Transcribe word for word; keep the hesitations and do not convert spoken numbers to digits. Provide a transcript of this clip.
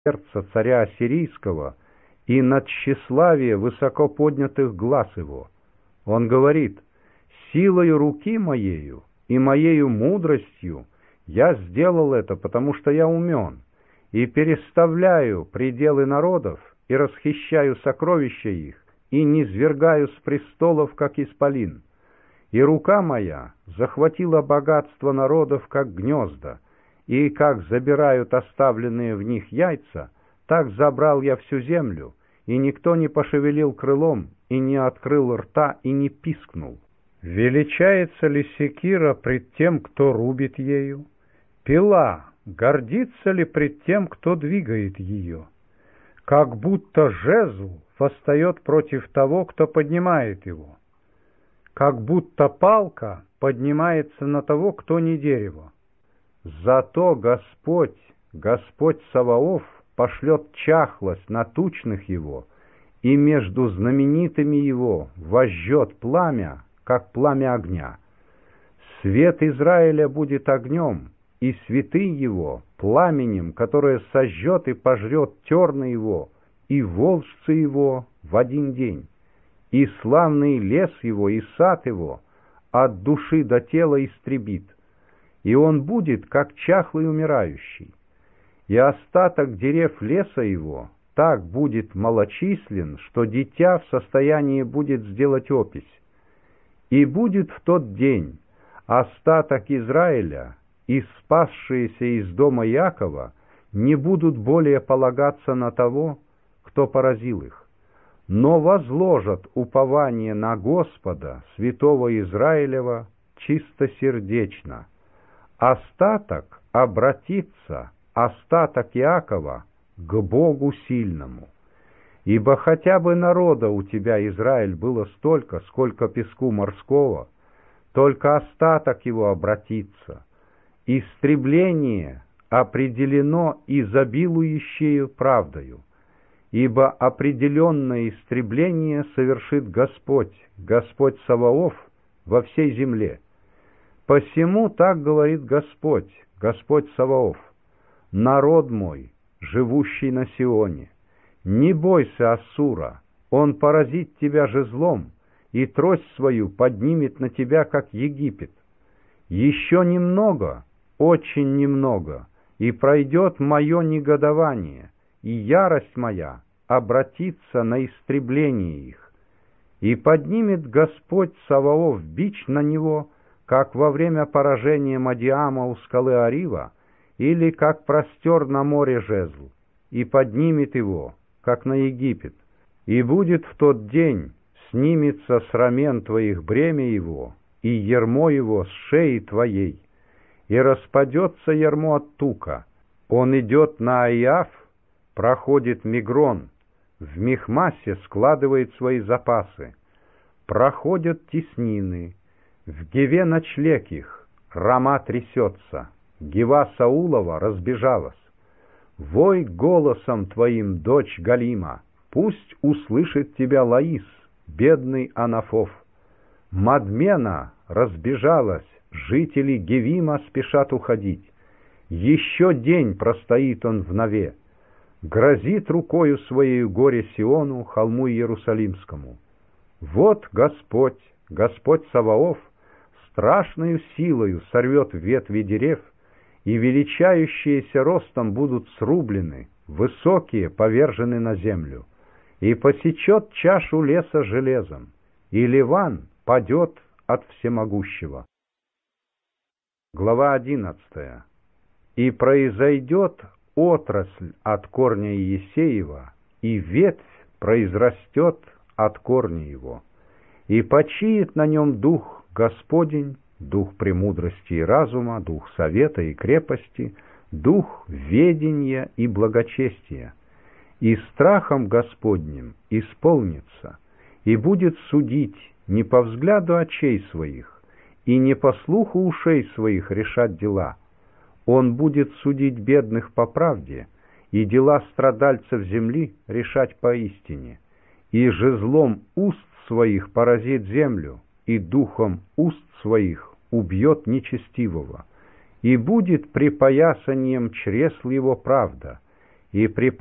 сердца царя Ассирийского и над тщеславие высоко поднятых глаз его. Он говорит: «Силою руки моею и моею мудростью я сделал это, потому что я умен, и переставляю пределы народов, и расхищаю сокровища их, и низвергаю с престолов, как исполин. И рука моя захватила богатство народов, как гнезда, и как забирают оставленные в них яйца, так забрал я всю землю, и никто не пошевелил крылом, и не открыл рта, и не пискнул. Величается ли секира пред тем, кто рубит ею? Пила гордится ли пред тем, кто двигает ее? Как будто жезл восстает против того, кто поднимает его. Как будто палка поднимается на того, кто не дерево. Зато Господь, Господь Саваоф, пошлет чахлость на тучных его, и между знаменитыми его возжжет пламя, как пламя огня. Свет Израиля будет огнем, и святый его пламенем, которое сожжет и пожрет терны его, и волжцы его в один день. И славный лес его, и сад его от души до тела истребит, и он будет, как чахлый умирающий. И остаток дерев леса его так будет малочислен, что дитя в состоянии будет сделать опись. И будет в тот день остаток Израиля и спасшиеся из дома Иакова не будут более полагаться на того, кто поразил их, но возложат упование на Господа, святого Израилева, чистосердечно. Остаток обратится, остаток Иакова, к Богу сильному. Ибо хотя бы народа у тебя, Израиль, было столько, сколько песку морского, только остаток его обратится. Истребление определено изобилующею правдою, ибо определенное истребление совершит Господь, Господь Саваоф, во всей земле. Посему так говорит Господь, Господь Саваоф: народ мой, живущий на Сионе, не бойся Ассура, он поразит тебя жезлом, и трость свою поднимет на тебя, как Египет. Еще немного, очень немного, и пройдет мое негодование, и ярость моя обратится на истребление их. И поднимет Господь Саваоф бич на него, как во время поражения Мадиама у скалы Арива, или как простер на море жезл, и поднимет его, как на Египет. И будет в тот день, снимется с рамен твоих бремя его, и ярмо его с шеи твоей, и распадется ярмо от тука. Он идет на Аиав, проходит Мигрон, в Михмасе складывает свои запасы. Проходят теснины, в Геве ночлег их, Рама трясется, Гева Саулова разбежалась. Вой голосом твоим, дочь Галима, пусть услышит тебя Лаис, бедный Анафов. Мадмена разбежалась, жители Гевима спешат уходить. Еще день простоит он в Нове, грозит рукою своей горе Сиону, холму Иерусалимскому. Вот Господь, Господь Саваоф, страшною силою сорвет ветви дерев, и величающиеся ростом будут срублены, высокие повержены на землю, и посечет чашу леса железом, и Ливан падет от всемогущего. Глава одиннадцатая. И произойдет отрасль от корня Иесеева, и ветвь произрастет от корня его, и почиет на нем дух Господень, дух премудрости и разума, дух совета и крепости, дух ведения и благочестия, и страхом Господним исполнится, и будет судить не по взгляду очей своих, и не по слуху ушей своих решать дела. Он будет судить бедных по правде, и дела страдальцев земли решать поистине, и жезлом уст своих поразит землю, и духом уст своих убьет нечестивого, и будет припоясанием чресл его правда, и при